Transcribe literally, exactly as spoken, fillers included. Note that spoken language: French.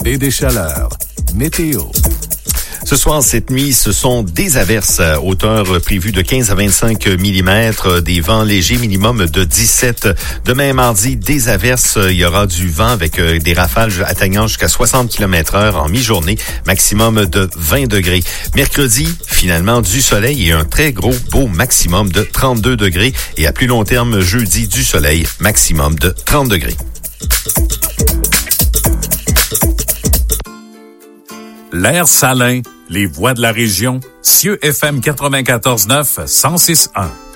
et des chaleurs. Météo. Ce soir, cette nuit, ce sont des averses à hauteur prévue de quinze à vingt-cinq millimètres, des vents légers minimum de dix-sept. Demain, mardi, des averses. Il y aura du vent avec des rafales atteignant jusqu'à soixante kilomètres heure en mi-journée, maximum de vingt degrés. Mercredi, finalement, du soleil et un très gros beau maximum de trente-deux degrés. Et à plus long terme, jeudi, du soleil, maximum de trente degrés. L'air salin, les voix de la région, Cieux F M quatre-vingt-quatorze neuf, cent six un.